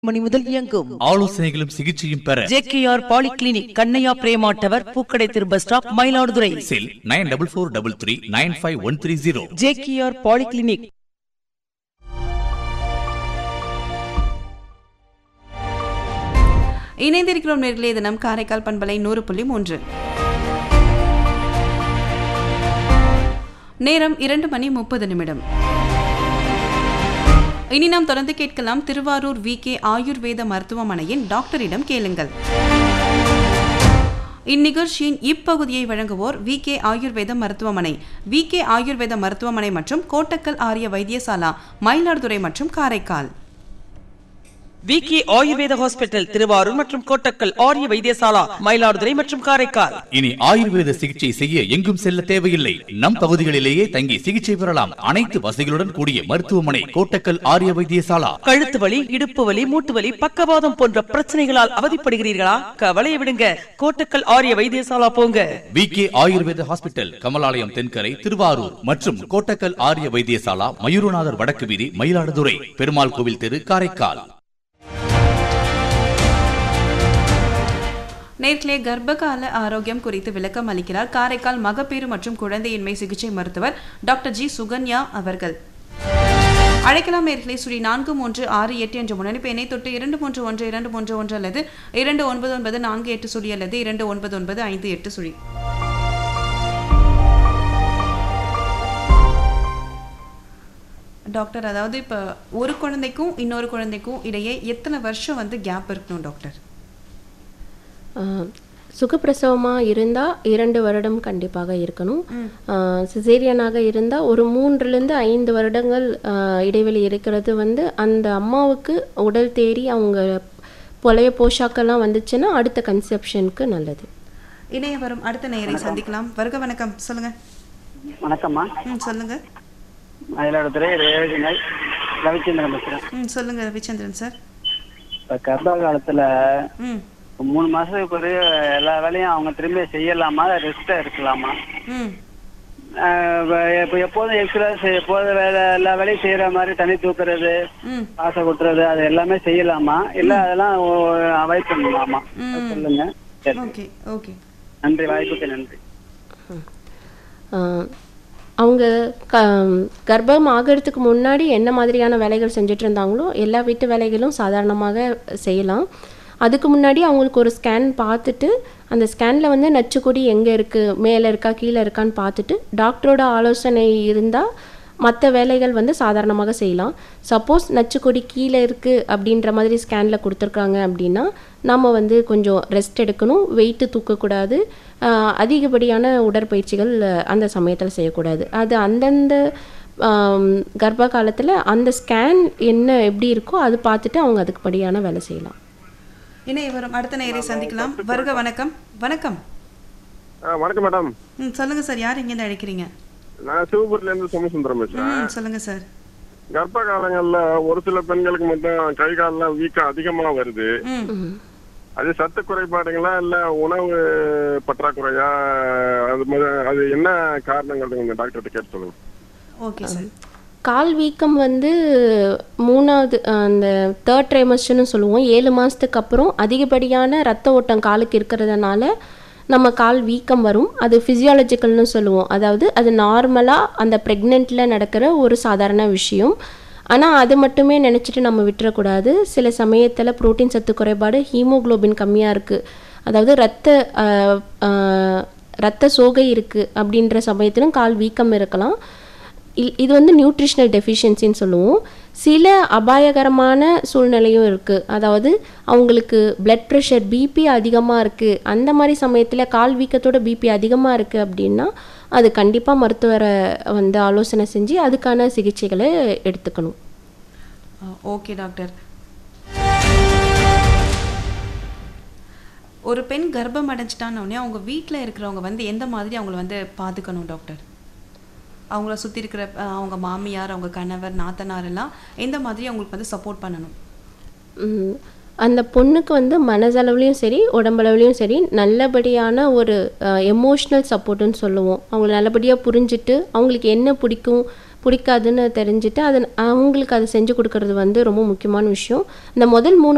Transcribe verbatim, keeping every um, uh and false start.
மணி முதல் இயங்கும். ஆலோசனைகளும் சிகிச்சையும் பெற ஜேகேஆர் பாலிகிளினிக், கண்ணையா பிரேமாட்டவர், பூக்கடை திரு பஸ் ஸ்டாப், மயிலாடுதுறை. செல் nine double four double three nine five one three zero. JKR polyclinic. இணைந்திருக்கிறோம் நேர்களே, இது நம் காரைக்கால் பண்பலை நூறு புள்ளி மூன்று. நேரம் இரண்டு மணி முப்பது நிமிடம். இனி நாம் தொடர்ந்து கேட்கலாம் திருவாரூர் வி கே ஆயுர்வேத மருத்துவமனையின் டாக்டரிடம் கேளுங்கள். இந்நிகழ்ச்சியின் இப்பகுதியை வழங்குவோர் வி கே ஆயுர்வேத மருத்துவமனை, வி கே ஆயுர்வேத மருத்துவமனை மற்றும் கோட்டக்கல் ஆரிய வைத்தியசாலா, மயிலாடுதுறை மற்றும் காரைக்கால். விகே ஆயுர்வேத ஹாஸ்பிட்டல், திருவாரூர் மற்றும் கோட்டக்கல் ஆரிய வைத்தியசாலா, மயிலாடுதுறை மற்றும் காரைக்கால். இனி ஆயுர்வேத சிகிச்சை செய்ய எங்கும் செல்ல தேவையில்லை. நம் பகுதிகளிலேயே தங்கி சிகிச்சை பெறலாம். அனைத்து வசதிகளுடன் கூடிய மருத்துவமனை கோட்டக்கல் ஆரிய வைத்தியசாலா. கழுத்து வலி, இடுப்பு வலி, மூட்டு வலி, பக்கவாதம் போன்ற பிரச்சனைகளால் அவதிப்படுகிறீர்களா? கவலையை விடுங்க, கோட்டக்கல் ஆரிய வைத்தியசாலா போங்க. விகே ஆயுர்வேத ஹாஸ்பிட்டல், கமலாலயம் தென்கரை, திருவாரூர் மற்றும் கோட்டக்கல் ஆரிய வைத்தியசாலா, மயூரநாதர் வடக்கு வீதி, மயிலாடுதுறை. பெருமாள் கோவில் தெரு, காரைக்கால். நேர்களே, கர்ப்பகால ஆரோக்கியம் குறித்து விளக்கம் அளிக்கிறார் காரைக்கால் மகப்பேறு மற்றும் குழந்தையின்மை சிகிச்சை மருத்துவர் டாக்டர் ஜி சுகன்யா அவர்கள். அழைக்கலாம் நேர்களே, சுழி நான்கு மூன்று ஆறு எட்டு என்ற முன்னணிப்பு எண்ணை தொட்டு இரண்டு மூன்று ஒன்று இரண்டு மூன்று ஒன்று அல்லது இரண்டு ஒன்பது ஒன்பது நான்கு எட்டு சுழி அல்லது இரண்டு ஒன்பது ஒன்பது ஐந்து எட்டு சுழி. டாக்டர், அதாவது இப்போ ஒரு குழந்தைக்கும் இன்னொரு குழந்தைக்கும் இடையே எத்தனை வருஷம் வந்து கேப் இருக்கணும் டாக்டர்? சுகப்பிரசவமாக இருந்தால் இரண்டு வருடம் கண்டிப்பாக இருக்கணும். சிசேரியனாக இருந்தால் ஒரு மூன்றுலேருந்து ஐந்து வருடங்கள் இடைவெளி இருக்கிறது வந்து அந்த அம்மாவுக்கு உடல் தேறி அவங்க பழைய போஷாக்கெல்லாம் வந்துச்சுன்னா அடுத்த கன்செப்ஷனுக்கு நல்லது. இணைய வரும் அடுத்த நேயரை சந்திக்கலாம். வருக, வணக்கம், சொல்லுங்க. வணக்கம்மா. ம் சொல்லுங்க. மயிலாடுதுறை ரவிச்சந்திரன் பேசுறேன். ம் சொல்லுங்க ரவிச்சந்திரன் சார். இப்போ கர்ப்ப காலத்தில் ம் மூணு மாசத்துக்கு ஒரு எல்லா வேலையும் அவங்க திரும்பி செய்யலாமா, ரெஸ்டா இருக்கலாமா? ம் இப்போ எப்போதும் எக்ஸசைஸ் எப்போதும் வேலை எல்லா வேலையும் செய்யற மாதிரி தண்ணி தூக்குறது, ம் காசை கொட்டுறது, அது எல்லாமே செய்யலாமா, இல்ல அதெல்லாம் அவாய்ட் பண்ணலாமா? சொல்லுங்க. ஓகே ஓகே நன்றி, வாய்ப்புக்கு நன்றி. அவங்க க கர்ப்பம் ஆகிறதுக்கு முன்னாடி என்ன மாதிரியான வேலைகள் செஞ்சுட்டு இருந்தாங்களோ எல்லா வீட்டு வேலைகளும் சாதாரணமாக செய்யலாம். அதுக்கு முன்னாடி அவங்களுக்கு ஒரு ஸ்கேன் பார்த்துட்டு அந்த ஸ்கேனில் வந்து நச்சுக்கொடி எங்கே இருக்குது, மேலே இருக்கா கீழே இருக்கான்னு பார்த்துட்டு டாக்டரோட ஆலோசனை இருந்தால் மற்ற வேலைகள் வந்து சாதாரணமாக செய்யலாம். சப்போஸ் நச்சுக்கொடி கீழே இருக்குது அப்படின்ற மாதிரி ஸ்கேனில் கொடுத்துருக்காங்க அப்படின்னா நம்ம வந்து கொஞ்சம் ரெஸ்ட் எடுக்கணும், வெயிட்டு தூக்கக்கூடாது, அதிகப்படியான உடற்பயிற்சிகள் அந்த சமயத்தில் செய்யக்கூடாது. அது அந்தந்த கர்ப்ப காலத்தில் அந்த ஸ்கேன் என்ன எப்படி இருக்கோ அது பார்த்துட்டு அவங்க அதுக்கு படியான வேலை செய்யலாம். இணைய வரும் அடுத்த நேயரை சந்திக்கலாம். வருக, வணக்கம். வணக்கம். வணக்கம் மேடம். ம் சொல்லுங்க சார், யார் இங்கேருந்து அழைக்கிறீங்க? நான் சிவபுரில இருந்து சோமசுந்தரம் பேசுறேன். ம் சொல்லுங்க சார். கர்ப்ப காலங்கள்ல ஒரு சில பெண்களுக்கு மட்டும் கை காலெல்லாம் வீக்கம் அதிகமா வருது. ம் அது சத்து குறைபாடுங்களா இல்ல உணவு பற்றாக்குறையா, அது மொத- அது என்ன காரணங்கள் கொஞ்சம் டாக்டர்கிட்ட கேட்டு சொல்லுங்க. Okay sir. கால் வீக்கம் வந்து மூணாவது அந்த தேர்ட் ட்ரைமஸ்டர்னு சொல்லுவோம். ஏழு மாதத்துக்கு அப்புறம் அதிகப்படியான ரத்த ஓட்டம் காலுக்கு இருக்கிறதுனால நம்ம கால் வீக்கம் வரும். அது ஃபிசியாலஜிக்கல்னு சொல்லுவோம். அதாவது அது நார்மலாக அந்த ப்ரெக்னென்ட்டில் நடக்கிற ஒரு சாதாரண விஷயம். ஆனால் அது மட்டுமே நினச்சிட்டு நம்ம விட்டுறக்கூடாது. சில சமயத்தில் புரோட்டீன் சத்து குறைபாடு, ஹீமோக்ளோபின் கம்மியாக இருக்குது, அதாவது ரத்த ரத்த சோகை இருக்குது அப்படின்ற சமயத்திலும் கால் வீக்கம் இருக்கலாம். இது வந்து நியூட்ரிஷனல் டெஃபிஷியன்சின்னு சொல்லுவோம். சில அபாயகரமான சூழ்நிலையும் இருக்குது. அதாவது அவங்களுக்கு பிளட் ப்ரெஷர், பிபி அதிகமாக இருக்குது. அந்த மாதிரி சமயத்தில் கால் வீக்கத்தோட பிபி அதிகமாக இருக்குது அப்படின்னா அது கண்டிப்பாக மருத்துவரை வந்து ஆலோசனை செஞ்சு அதுக்கான சிகிச்சைகளை எடுத்துக்கணும். Okay doctor. ஒரு பெண் கர்ப்பம் அடைஞ்சிட்டான்னொடனே அவங்க வீட்டில் இருக்கிறவங்க வந்து எந்த மாதிரி அவங்கள வந்து பார்த்துக்கணும் டாக்டர்? அவங்கள சுற்றி இருக்கிற அவங்க மாமியார், அவங்க கணவர், நாத்தனார் எல்லாம் எந்த மாதிரி அவங்களுக்கு வந்து சப்போர்ட் பண்ணணும்? அந்த பொண்ணுக்கு வந்து மனதளவுலையும் சரி உடம்பளவுலையும் சரி நல்லபடியான ஒரு எமோஷ்னல் சப்போர்ட்டுன்னு சொல்லுவோம். அவங்கள நல்லபடியாக புரிஞ்சுட்டு அவங்களுக்கு என்ன பிடிக்கும் பிடிக்காதுன்னு தெரிஞ்சுட்டு அதை அவங்களுக்கு அதை செஞ்சு கொடுக்கறது வந்து ரொம்ப முக்கியமான விஷயம். இந்த முதல் மூணு